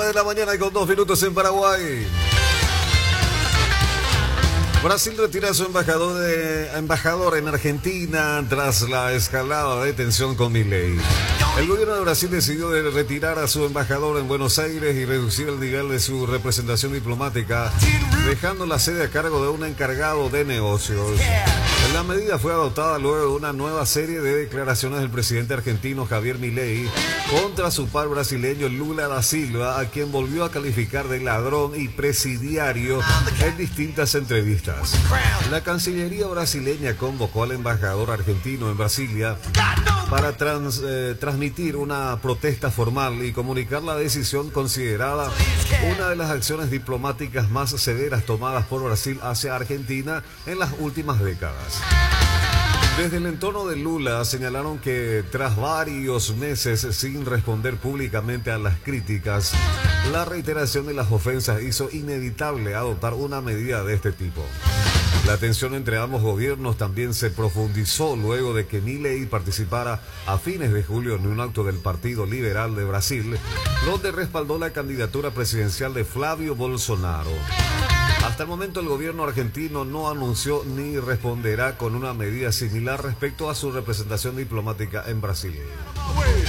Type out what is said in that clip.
de la mañana y con 2 minutos en Paraguay. Brasil retira a su embajador en Argentina tras la escalada de tensión con Milei. El gobierno de Brasil decidió retirar a su embajador en Buenos Aires y reducir el nivel de su representación diplomática, dejando la sede a cargo de un encargado de negocios. La medida fue adoptada luego de una nueva serie de declaraciones del presidente argentino Javier Milei contra su par brasileño Lula da Silva, a quien volvió a calificar de ladrón y presidiario en distintas entrevistas. La Cancillería brasileña convocó al embajador argentino en Brasilia para transmitir una protesta formal y comunicar la decisión considerada una de las acciones diplomáticas más severas tomadas por Brasil hacia Argentina en las últimas décadas. Desde el entorno de Lula señalaron que tras varios meses sin responder públicamente a las críticas, la reiteración de las ofensas hizo inevitable adoptar una medida de este tipo. La tensión entre ambos gobiernos también se profundizó luego de que Milei participara a fines de julio en un acto del Partido Liberal de Brasil, donde respaldó la candidatura presidencial de Flavio Bolsonaro. Hasta el momento el gobierno argentino no anunció ni responderá con una medida similar respecto a su representación diplomática en Brasil.